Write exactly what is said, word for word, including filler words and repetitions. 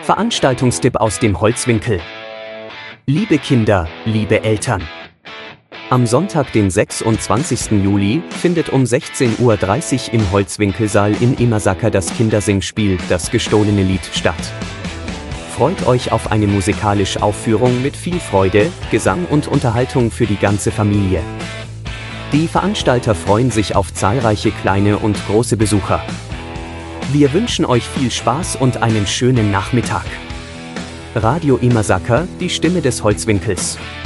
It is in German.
Veranstaltungstipp aus dem Holzwinkel. Liebe Kinder, liebe Eltern. Am Sonntag, den sechsundzwanzigsten Juli, findet um sechzehn Uhr dreißig im Holzwinkelsaal in Immersacker das Kindersingspiel Das gestohlene Lied statt. Freut euch auf eine musikalische Aufführung mit viel Freude, Gesang und Unterhaltung für die ganze Familie. Die Veranstalter freuen sich auf zahlreiche kleine und große Besucher. Wir wünschen euch viel Spaß und einen schönen Nachmittag. Radio Immersacker, die Stimme des Holzwinkels.